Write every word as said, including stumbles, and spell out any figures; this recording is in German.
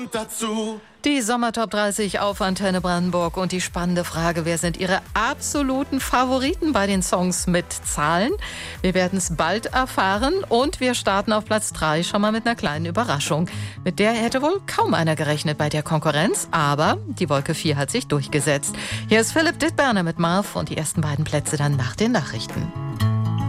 dazu. Die Sommertop dreißig auf Antenne Brandenburg und die spannende Frage, wer sind Ihre absoluten Favoriten bei den Songs mit Zahlen? Wir werden es bald erfahren und wir starten auf Platz drei schon mal mit einer kleinen Überraschung. Mit der hätte wohl kaum einer gerechnet bei der Konkurrenz, aber die Wolke vier hat sich durchgesetzt. Hier ist Philipp Dittberner mit Marv und die ersten beiden Plätze dann nach den Nachrichten.